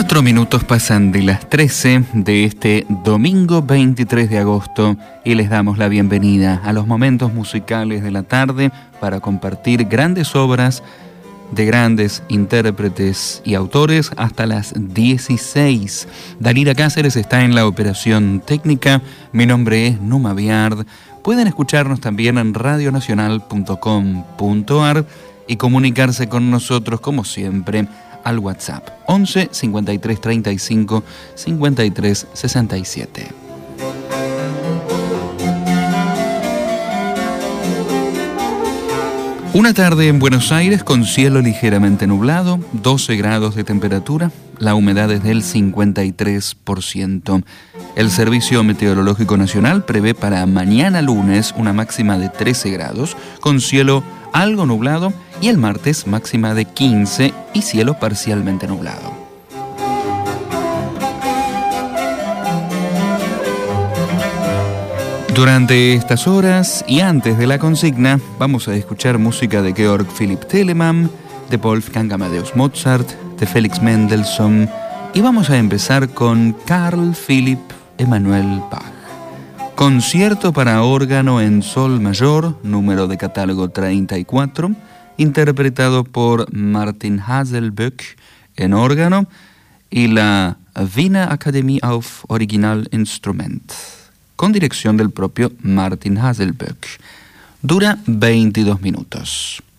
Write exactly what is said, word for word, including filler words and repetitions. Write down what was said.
Cuatro minutos pasan de las trece de este domingo veintitrés de agosto y les damos la bienvenida a los momentos musicales de la tarde para compartir grandes obras de grandes intérpretes y autores hasta las dieciséis. Dalila Cáceres está en la operación técnica. Mi nombre es Numa Biard. Pueden escucharnos también en radio nacional punto com punto a r y comunicarse con nosotros como siempre al WhatsApp once cincuenta y tres treinta y cinco cincuenta y tres sesenta y siete. Una tarde en Buenos Aires con cielo ligeramente nublado, doce grados de temperatura, la humedad es del cincuenta y tres por ciento. El Servicio Meteorológico Nacional prevé para mañana lunes una máxima de trece grados, con cielo algo nublado, y el martes máxima de quince y cielo parcialmente nublado. Durante estas horas y antes de la consigna, vamos a escuchar música de Georg Philipp Telemann, de Wolfgang Amadeus Mozart, de Felix Mendelssohn, y vamos a empezar con Carl Philipp Emanuel Bach. Concierto para órgano en sol mayor, número de catálogo treinta y cuatro, interpretado por Martin Haselböck en órgano y la Wiener Akademie auf Originalinstrument, con dirección del propio Martin Haselböck. Dura veintidós minutos.